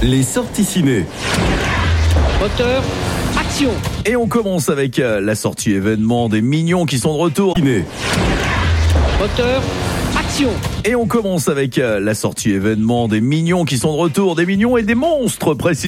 Les sorties ciné. Moteur, action. Et on commence avec la sortie événement des Mignons qui sont de retour. Ciné. Moteur, action. Et on commence avec la sortie événement des Mignons qui sont de retour, des Mignons et des monstres précisément.